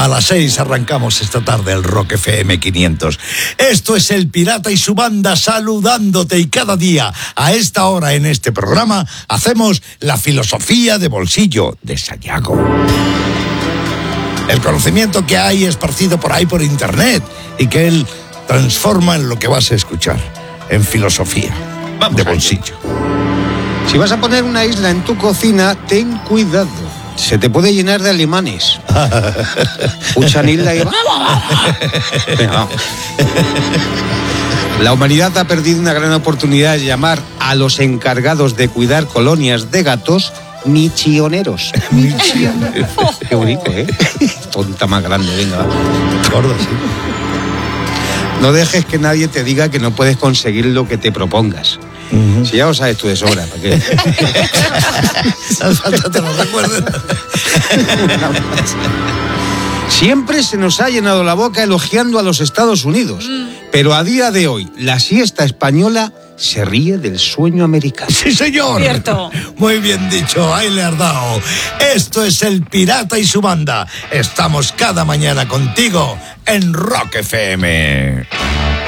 A las 6 arrancamos esta tarde el Rock FM 500. Esto es El Pirata y su banda saludándote, y cada día a esta hora en este programa hacemos la filosofía de bolsillo de Sayago. El conocimiento que hay esparcido por ahí por internet y que él transforma en lo que vas a escuchar, en filosofía de bolsillo. Si vas a poner una isla en tu cocina, ten cuidado. Se te puede llenar de alemanes. Escuchan isla y... Venga, vamos. La humanidad ha perdido una gran oportunidad de llamar a los encargados de cuidar colonias de gatos michioneros. Michioneros. Qué bonito, ¿eh? Tonta más grande, venga. Gordo, sí. No dejes que nadie te diga que no puedes conseguir lo que te propongas. Uh-huh. Si ya lo sabes tú de sobra, ¿para qué? Al falta te lo recuerdo. Siempre se nos ha llenado la boca elogiando a los Estados Unidos, pero a día de hoy la siesta española se ríe del sueño americano. ¡Sí, señor! Cierto. Muy bien dicho, ahí le has dado. Esto es El Pirata y su banda. Estamos cada mañana contigo en Rock FM.